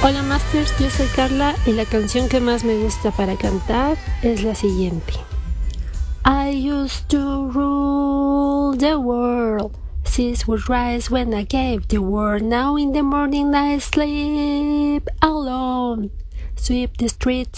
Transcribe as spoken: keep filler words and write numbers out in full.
Hola Masters, yo soy Carla y la canción que más me gusta para cantar es la siguiente. I used to rule the world. Seas would rise when I gave the word. Now in the morning I sleep alone. Sweep the streets